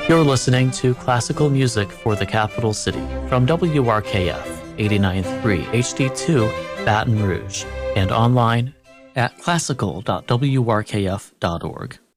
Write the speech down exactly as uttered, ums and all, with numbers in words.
You're listening to classical music for the capital city from W R K F eighty-nine point three H D two Baton Rouge and online at classical dot w r k f dot org.